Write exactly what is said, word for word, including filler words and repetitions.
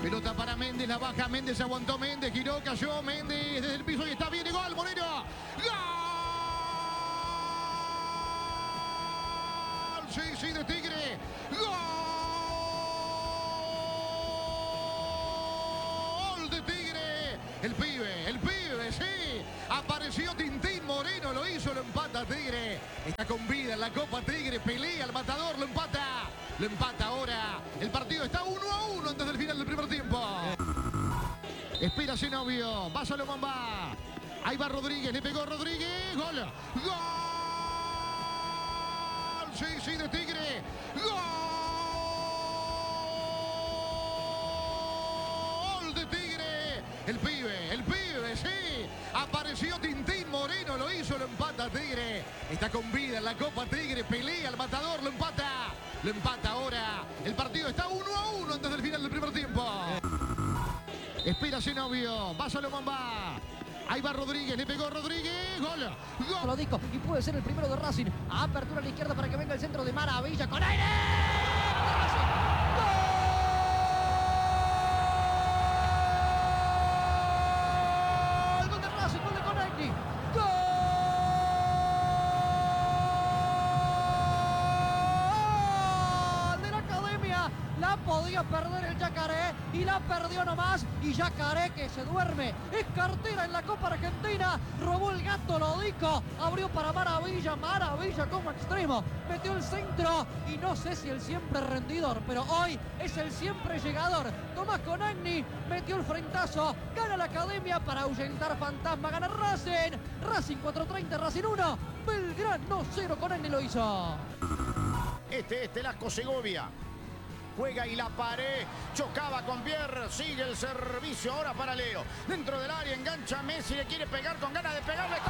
Pelota para Méndez, la baja Méndez, aguantó Méndez, giró, cayó Méndez desde el piso y está bien, y gol, Moreno. ¡Gol! Sí, sí, de Tigre. ¡Gol de Tigre! El pibe, el pibe, sí. Apareció Tintín Moreno, lo hizo, lo empata Tigre. Está con vida en la Copa Tigre, pelea el matador, lo empata. Lo empata ahora. El partido está uno a uno antes del final del primer tiempo. Espera Zenobio. Va Salomón, va. Ahí va Rodríguez. Le pegó Rodríguez. Gol. Gol. Sí, sí, de Tigre. Gol de Tigre. El pibe, el pibe, sí. Apareció Tintín Moreno, lo hizo, lo empata Tigre. Está con vida en la Copa Tigre. Pelea el matador, lo empata. Lo empata ahora. El partido está uno a uno antes del final del primer tiempo. Espera Zenobio. Va Salomón, va. Ahí va Rodríguez. Le pegó Rodríguez. Gol. Gol. Lo dijo. Y puede ser el primero de Racing. Apertura a la izquierda para que venga el centro de Maravilla. ¡Con aire! ¡Gol! ¡Gol de Racing! ¡Gol de Conegni! ¡Gol! La podía perder el Yacaré y la perdió nomás. Y Yacaré que se duerme. Es cartera en la Copa Argentina. Robó el gato Lodico. Abrió para Maravilla. Maravilla como extremo. Metió el centro. Y no sé si el siempre rendidor, pero hoy es el siempre llegador. Tomás Conegni metió el frentazo. Gana la Academia para ahuyentar fantasma. Gana Racing. Racing cuatro treinta, Racing uno. Belgrano cero. Conegni lo hizo. Este es Telasco Segovia. Juega y la pared, chocaba con Pierre, sigue el servicio ahora para Leo. Dentro del área engancha Messi, le quiere pegar con ganas de pegarle.